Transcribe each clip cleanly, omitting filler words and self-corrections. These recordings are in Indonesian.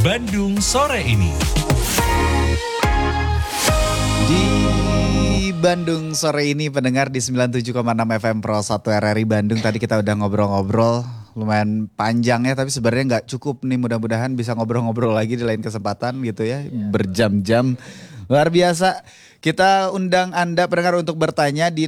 Bandung sore ini. Di Bandung sore ini pendengar di 97,6 FM Pro 1 RRI Bandung. Tadi kita udah ngobrol-ngobrol lumayan panjang ya, tapi sebenarnya nggak cukup nih, mudah-mudahan bisa ngobrol-ngobrol lagi di lain kesempatan gitu ya, berjam-jam. Luar biasa. Kita undang Anda pendengar untuk bertanya di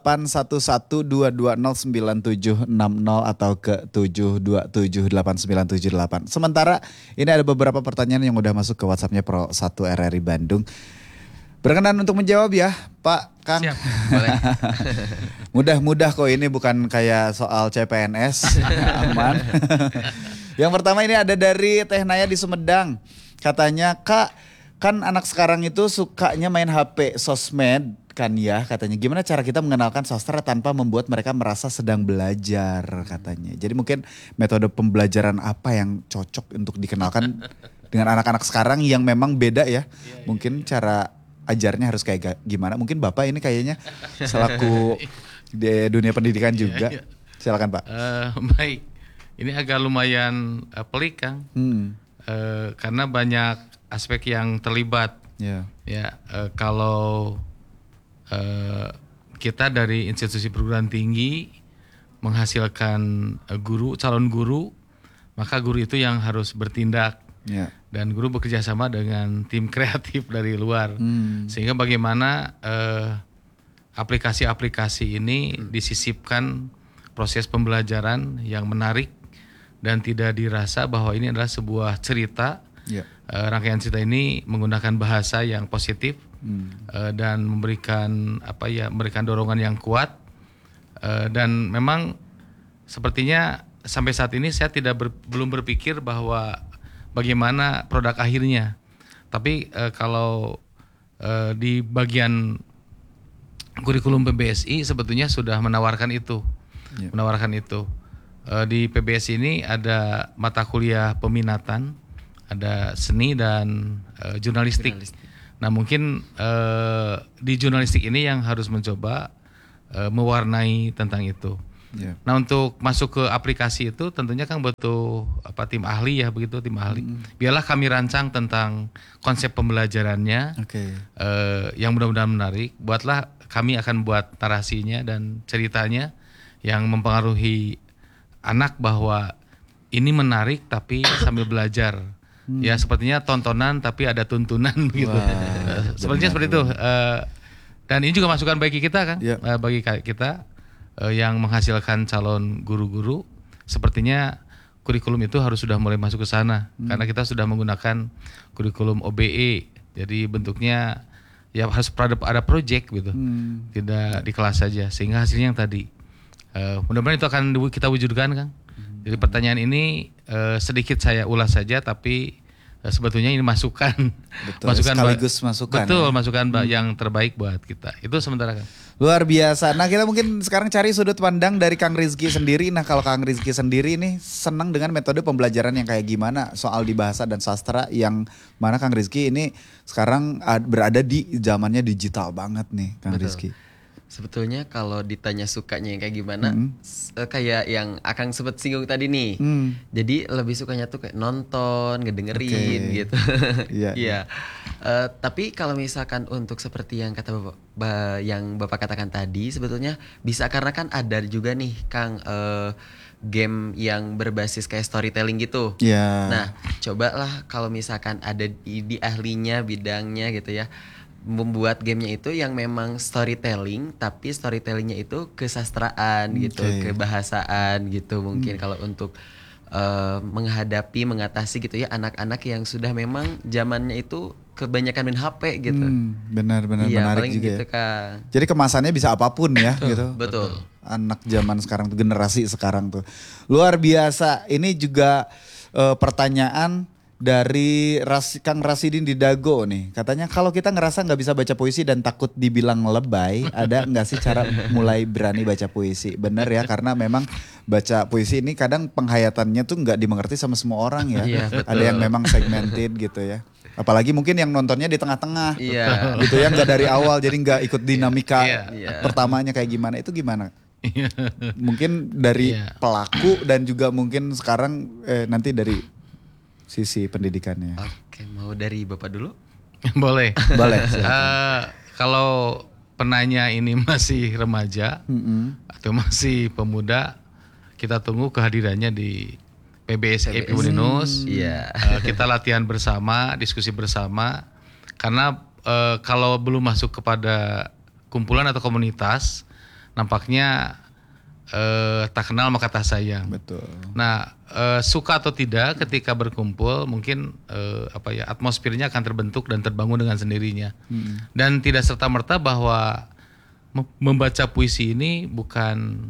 081122097060 atau ke 7278978. Sementara ini ada beberapa pertanyaan yang udah masuk ke WhatsApp-nya Pro 1 RRI Bandung. Berkenan untuk menjawab ya Pak Kang. Siap, boleh. Mudah-mudah kok, ini bukan kayak soal CPNS. Aman. Yang pertama ini ada dari Teh Naya di Sumedang. Katanya, Kak, kan anak sekarang itu sukanya main HP, sosmed kan ya katanya. Gimana cara kita mengenalkan sastra tanpa membuat mereka merasa sedang belajar katanya. Jadi mungkin metode pembelajaran apa yang cocok untuk dikenalkan dengan anak-anak sekarang yang memang beda ya. Mungkin cara ajarnya harus kayak gimana. Mungkin Bapak ini kayaknya selaku di dunia pendidikan juga. Silakan Pak. Baik, ini agak lumayan pelik Kang. Karena banyak aspek yang terlibat. Kalau kita dari institusi perguruan tinggi menghasilkan calon guru, maka guru itu yang harus bertindak. Dan guru bekerja sama dengan tim kreatif dari luar. Sehingga bagaimana aplikasi-aplikasi ini disisipkan proses pembelajaran yang menarik dan tidak dirasa bahwa ini adalah sebuah cerita. Rangkaian cerita ini menggunakan bahasa yang positif dan memberikan memberikan dorongan yang kuat, dan memang sepertinya sampai saat ini saya belum berpikir bahwa bagaimana produk akhirnya. Tapi kalau di bagian kurikulum PBSI sebetulnya sudah menawarkan itu. Di PBSI ini ada mata kuliah peminatan, ada seni dan jurnalistik. Nah mungkin di jurnalistik ini yang harus mencoba mewarnai tentang itu. Nah untuk masuk ke aplikasi itu tentunya kan butuh tim ahli ya, begitu, tim ahli. Biarlah kami rancang tentang konsep pembelajarannya yang mudah-mudahan menarik. Buatlah, kami akan buat narasinya dan ceritanya yang mempengaruhi anak bahwa ini menarik tapi sambil belajar. Ya sepertinya tontonan tapi ada tuntunan gitu. Sepertinya seperti itu. Dan ini juga masukan bagi kita kan, bagi kita yang menghasilkan calon guru-guru. Sepertinya kurikulum itu harus sudah mulai masuk ke sana, karena kita sudah menggunakan kurikulum OBE. Jadi bentuknya ya harus ada project gitu, tidak di kelas saja, sehingga hasilnya yang tadi. Mudah-mudahan itu akan kita wujudkan Kang. Jadi pertanyaan ini sedikit saya ulas saja, tapi sebetulnya ini masukan. Sekaligus masukan. Betul, masukan yang terbaik buat kita. Itu sementara Kang. Luar biasa. Nah kita mungkin sekarang cari sudut pandang dari Kang Rizky sendiri. Nah kalau Kang Rizky sendiri nih senang dengan metode pembelajaran yang kayak gimana soal di bahasa dan sastra, yang mana Kang Rizky ini sekarang berada di zamannya digital banget nih Kang Rizky. Sebetulnya kalau ditanya sukanya yang kayak gimana, kayak yang Akang sempat singgung tadi nih. Jadi lebih sukanya tuh kayak nonton, ngedengerin gitu. Iya. Tapi kalau misalkan untuk seperti yang kata Bapak katakan tadi, sebetulnya bisa karena kan ada juga nih Kang game yang berbasis kayak storytelling gitu. Nah, cobalah kalau misalkan ada di ahlinya, bidangnya gitu ya, membuat gamenya itu yang memang storytelling, tapi storytellingnya itu kesastraan gitu, kebahasaan gitu. Mungkin kalau untuk mengatasi gitu ya anak-anak yang sudah memang zamannya itu kebanyakan main HP gitu. Benar-benar menarik juga gitu, ya. Kang. Jadi kemasannya bisa apapun ya gitu. Betul. Anak zaman sekarang tuh, generasi sekarang tuh luar biasa. Ini juga pertanyaan dari Kang Rasidin di Dago nih. Katanya kalau kita ngerasa gak bisa baca puisi dan takut dibilang lebay, ada gak sih cara mulai berani baca puisi? Bener ya, karena memang baca puisi ini kadang penghayatannya tuh gak dimengerti sama semua orang ya. Ada yang memang segmented gitu ya. Apalagi mungkin yang nontonnya di tengah-tengah gitu ya, gak dari awal, jadi gak ikut dinamika pertamanya kayak gimana. Itu gimana? Mungkin dari pelaku dan juga mungkin sekarang nanti dari sisi pendidikannya. Oke, mau dari Bapak dulu? Boleh. Boleh. Kalau penanya ini masih remaja atau masih pemuda, kita tunggu kehadirannya di PBS EP Uninus. Iya. Kita latihan bersama, diskusi bersama. Karena kalau belum masuk kepada kumpulan atau komunitas, nampaknya tak kenal maka tak sayang. Betul. Nah, suka atau tidak ketika berkumpul, mungkin atmosfernya akan terbentuk dan terbangun dengan sendirinya. Dan tidak serta-merta bahwa membaca puisi ini bukan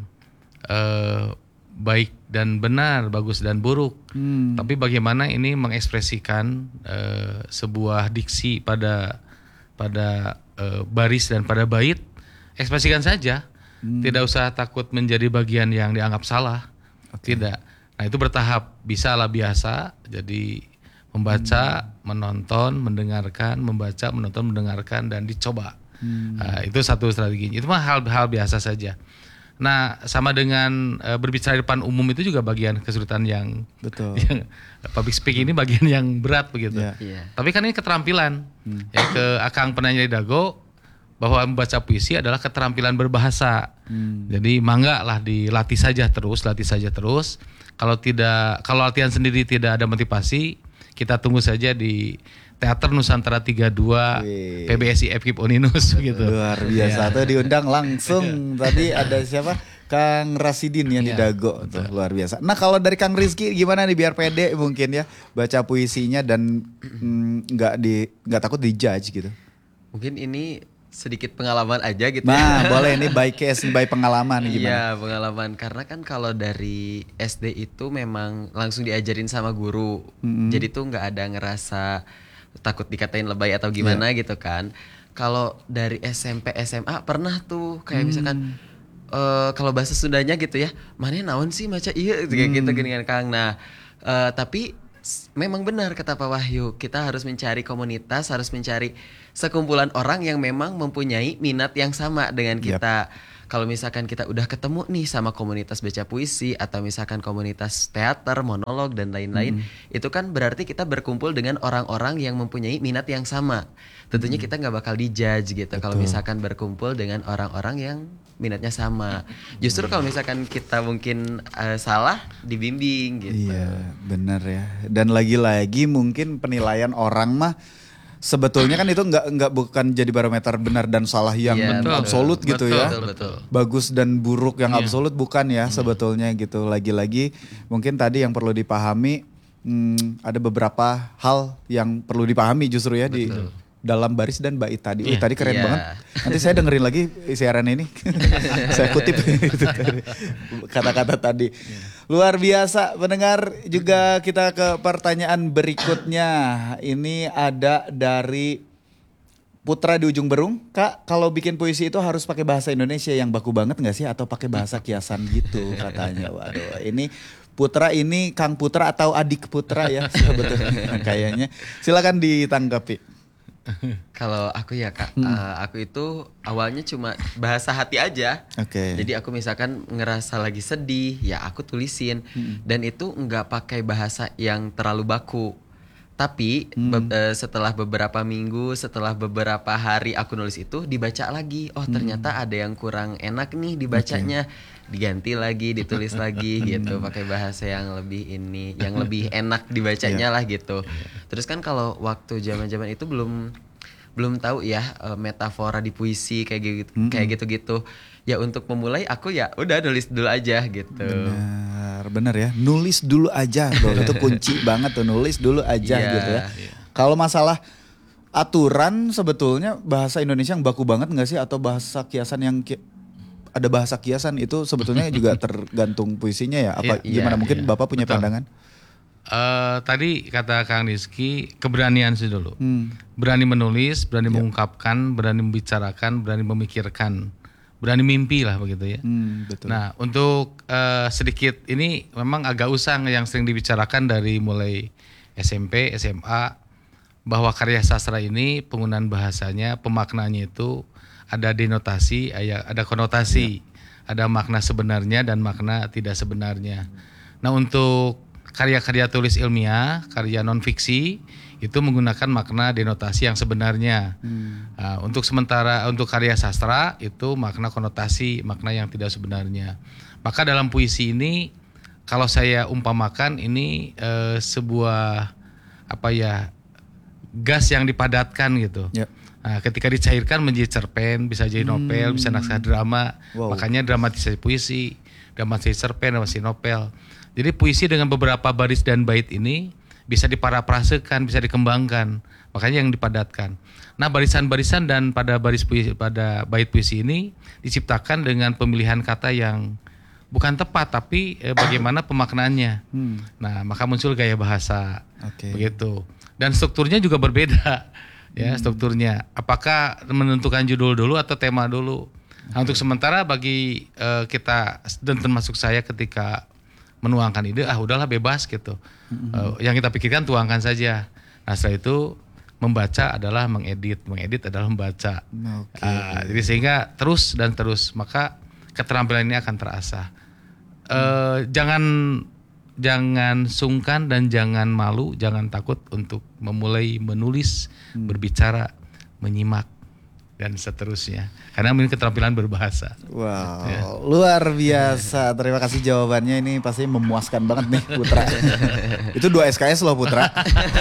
baik dan benar, bagus dan buruk. Tapi bagaimana ini mengekspresikan sebuah diksi pada baris dan pada bait, ekspresikan saja. Tidak usah takut menjadi bagian yang dianggap salah. Tidak. Nah, itu bertahap, bisa lah biasa. Jadi membaca, menonton, mendengarkan, membaca, menonton, mendengarkan dan dicoba. Itu satu strateginya. Itu mah hal biasa saja. Nah, sama dengan berbicara di depan umum itu juga bagian kesulitan yang betul. Yang, public speaking ini bagian yang berat begitu. Yeah. Tapi kan ini keterampilan. Ya, ke Akang penanya di Dago bahwa membaca puisi adalah keterampilan berbahasa. Jadi mangga lah dilatih saja terus. Kalau latihan sendiri tidak ada motivasi, kita tunggu saja di Teater Nusantara 32 PBSI FKIP Uninus gitu. Luar biasa. Tuh diundang langsung. Tadi ada siapa? Kang Rasidin yang di Dago tuh, luar biasa. Nah, kalau dari Kang Rizky gimana nih biar pede mungkin ya baca puisinya dan nggak takut dijudge gitu. Mungkin ini sedikit pengalaman aja gitu. Nah, boleh ini by case, by pengalaman gimana? Iya, pengalaman. Karena kan kalau dari SD itu memang langsung diajarin sama guru. Jadi tuh nggak ada ngerasa takut dikatain lebay atau gimana gitu kan. Kalau dari SMP SMA pernah tuh kayak misalkan kalau bahasa Sundanya gitu ya, mana naon sih maca iya kayak gitu dengan Kang. Nah, tapi memang benar kata Pak Wahyu, kita harus mencari komunitas, harus mencari sekumpulan orang yang memang mempunyai minat yang sama dengan kita. Kalau misalkan kita udah ketemu nih sama komunitas baca puisi atau misalkan komunitas teater, monolog dan lain-lain, itu kan berarti kita berkumpul dengan orang-orang yang mempunyai minat yang sama. Tentunya kita nggak bakal dijudge gitu kalau misalkan berkumpul dengan orang-orang yang minatnya sama. Justru kalau misalkan kita mungkin salah, dibimbing gitu. Iya, benar ya. Dan lagi-lagi mungkin penilaian orang mah sebetulnya kan itu bukan jadi barometer benar dan salah yang absolut gitu ya. Betul. Bagus dan buruk yang absolut bukan ya sebetulnya gitu. Lagi-lagi mungkin tadi yang perlu dipahami ada beberapa hal yang perlu dipahami justru ya di dalam baris dan bait tadi. Tadi keren banget. Nanti saya dengerin lagi siaran ini. Saya kutip kata-kata tadi. Luar biasa pendengar. Juga kita ke pertanyaan berikutnya. Ini ada dari Putra di Ujung Berung. Kak, kalau bikin puisi itu harus pakai bahasa Indonesia yang baku banget gak sih? Atau pakai bahasa kiasan gitu katanya. Waduh, ini Putra ini Kang Putra atau adik Putra ya sebetulnya kayaknya. Silakan ditanggapi. Kalau aku ya Kak, aku itu awalnya cuma bahasa hati aja. Jadi aku misalkan ngerasa lagi sedih, ya aku tulisin. Dan itu nggak pakai bahasa yang terlalu baku. Tapi setelah beberapa minggu, setelah beberapa hari aku nulis itu dibaca lagi. Oh ternyata ada yang kurang enak nih dibacanya. Diganti lagi, ditulis lagi gitu. Pakai bahasa yang lebih yang lebih enak dibacanya lah gitu. Terus kan kalau waktu zaman-zaman itu belum tahu ya metafora di puisi kayak gitu. Ya untuk memulai aku ya udah nulis dulu aja gitu. Bener ya, nulis dulu aja bro. Itu kunci banget tuh, nulis dulu aja gitu ya. Kalau masalah aturan sebetulnya bahasa Indonesia yang baku banget nggak sih atau bahasa kiasan yang ada bahasa kiasan itu sebetulnya juga tergantung puisinya ya? Apa gimana mungkin Bapak punya pandangan? Tadi kata Kang Rizky keberanian sih dulu. Berani menulis, berani mengungkapkan, berani membicarakan, berani memikirkan, berani mimpi lah begitu ya. Betul. Nah untuk sedikit ini memang agak usang yang sering dibicarakan dari mulai SMP, SMA bahwa karya sastra ini penggunaan bahasanya, pemaknaannya itu ada denotasi, ada konotasi, ada makna sebenarnya dan makna tidak sebenarnya. Nah untuk karya-karya tulis ilmiah, karya non fiksi itu menggunakan makna denotasi yang sebenarnya. Untuk sementara untuk karya sastra itu makna konotasi, makna yang tidak sebenarnya. Maka dalam puisi ini kalau saya umpamakan ini sebuah gas yang dipadatkan gitu. Yep. Nah, ketika dicairkan menjadi cerpen, bisa jadi novel, bisa naskah drama. Wow. Makanya dramatisasi puisi, dramatisasi cerpen, dramatisasi novel. Jadi puisi dengan beberapa baris dan bait ini bisa diparafrasekan, bisa dikembangkan. Makanya yang dipadatkan. Nah, barisan-barisan dan pada bait puisi ini diciptakan dengan pemilihan kata yang bukan tepat, tapi bagaimana pemaknaannya. Nah, maka muncul gaya bahasa. Begitu. Dan strukturnya juga berbeda. Ya, strukturnya. Apakah menentukan judul dulu atau tema dulu? Nah, untuk sementara bagi kita dan termasuk saya ketika menuangkan ide, udahlah bebas gitu. Yang kita pikirkan tuangkan saja. Nah, setelah itu membaca adalah mengedit adalah membaca. Jadi sehingga terus dan terus, maka keterampilan ini akan terasah. Jangan sungkan dan jangan malu, jangan takut untuk memulai menulis, berbicara, menyimak dan seterusnya. Karena ini keterampilan berbahasa. Wow, ya. Luar biasa. Terima kasih jawabannya, ini pasti memuaskan banget nih Putra. Itu 2 SKS loh Putra.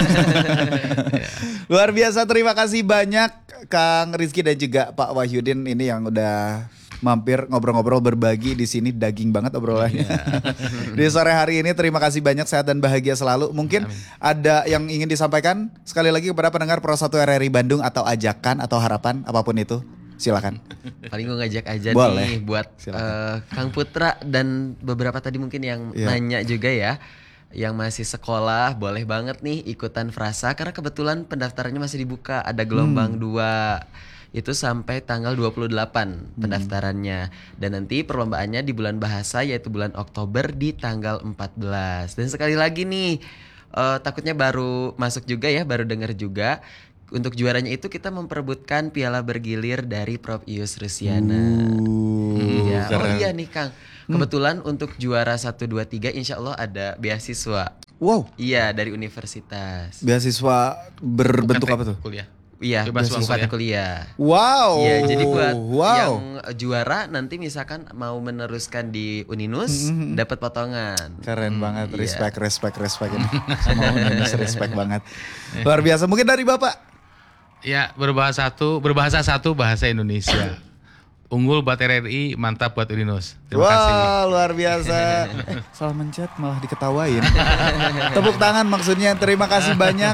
Luar biasa, terima kasih banyak Kang Rizky dan juga Pak Wahyudin ini yang udah mampir ngobrol-ngobrol berbagi di sini, daging banget obrolannya. Di sore hari ini terima kasih banyak, sehat dan bahagia selalu. Mungkin ada yang ingin disampaikan sekali lagi kepada pendengar Pro 1 RRI Bandung atau ajakan atau harapan apapun itu, silakan. Paling gue ngajak aja nih buat Kang Putra dan beberapa tadi mungkin yang nanya juga ya, yang masih sekolah boleh banget nih ikutan Frasa karena kebetulan pendaftarannya masih dibuka, ada gelombang 2. Itu sampai tanggal 28 pendaftarannya. Dan nanti perlombaannya di bulan bahasa yaitu bulan Oktober di tanggal 14. Dan sekali lagi nih, takutnya baru masuk juga ya, baru dengar juga. Untuk juaranya itu kita memperebutkan piala bergilir dari Prof. Ius Rusiana. Iya. Oh iya nih Kang, kebetulan untuk juara 1, 2, 3 insya Allah ada beasiswa. Wow. Iya, dari universitas. Beasiswa berbentuk apa tuh? Kuliah. Iya, beasiswa kuliah. Wow. Iya, jadi buat yang juara nanti misalkan mau meneruskan di Uninus dapat potongan. Keren banget, respect ini. Sama Uninus respect banget. Luar biasa. Mungkin dari Bapak? Ya, berbahasa satu bahasa Indonesia. Unggul buat RRI, mantap buat Uninus. Terima kasih. Luar biasa. Salah mencet malah diketawain. Tepuk tangan maksudnya. Terima kasih banyak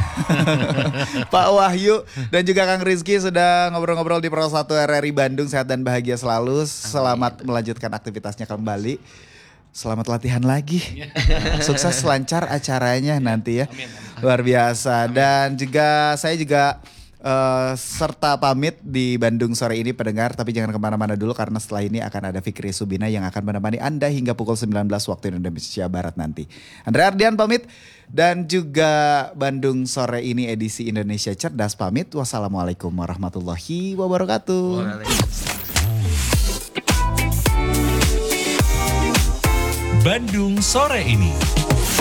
Pak Wahyu dan juga Kang Rizky sudah ngobrol-ngobrol di Pro 1 RRI Bandung. Sehat dan bahagia selalu. Selamat melanjutkan aktivitasnya kembali. Selamat latihan lagi. Sukses lancar acaranya nanti ya. Luar biasa. Dan juga saya juga serta pamit di Bandung sore ini pendengar, tapi jangan kemana-mana dulu karena setelah ini akan ada Fikri Subina yang akan menemani Anda hingga pukul 19 waktu Indonesia Barat nanti. Andre Ardian pamit dan juga Bandung sore ini edisi Indonesia Cerdas pamit. Wassalamualaikum warahmatullahi wabarakatuh. Bandung sore ini.